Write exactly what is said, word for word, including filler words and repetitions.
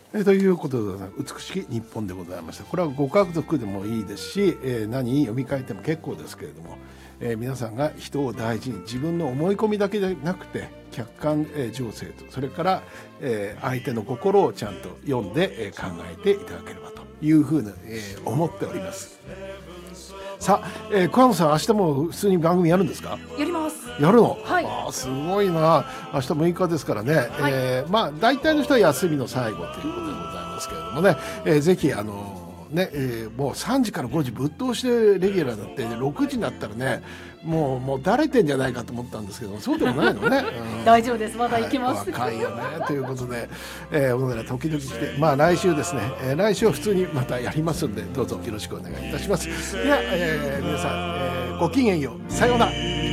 えー、ということで美しき日本でございました。これはご家族でもいいですし、えー、何読み替えても結構ですけれども、えー、皆さんが人を大事に自分の思い込みだけでなくて客観、えー、情勢とそれから、えー、相手の心をちゃんと読んで、えー、考えていただければというふうに、えー、思っております。さあ、えー、小山さん明日も普通に番組やるんですか？ やります。 やるの？ はい。 あ、すごいな。明日むいかですからね、はい、えー、まあ大体の人は休みの最後ということでございますけれどもね、えー、ぜひあのね、えー、もうさんじからごじぶっ通してレギュラーになってろくじになったらねもうもうだれてんじゃないかと思ったんですけどそうでもないのね、 うん、大丈夫です、まだいけます、 はい、若いよねということで、えー、おのでら時々してまあ来週ですね、えー、来週は普通にまたやりますんでどうぞよろしくお願いいたします。では、えー、皆さん、えー、ごきげんよう、さようなら。